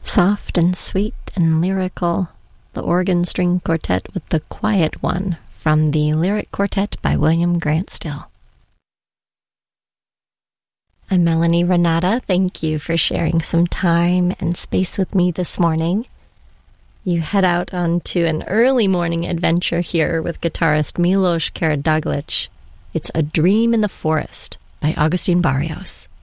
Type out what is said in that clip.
Soft and sweet and lyrical, the organ string quartet with The Quiet One from the Lyric Quartet by William Grant Still. I'm Melanie Renata. Thank you for sharing some time and space with me this morning. You head out onto an early morning adventure here with guitarist Milos Karadaglic. It's A Dream in the Forest by Agustin Barrios.